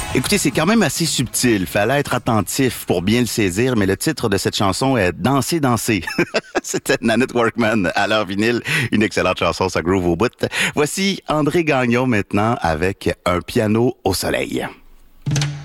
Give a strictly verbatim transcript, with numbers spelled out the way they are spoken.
Écoutez, c'est quand même assez subtil. Fallait être attentif pour bien le saisir, mais le titre de cette chanson est Danser, danser. C'était Nanette Workman à l'heure vinyle. Une excellente chanson, ça groove au bout. Voici André Gagnon maintenant avec Un piano au soleil.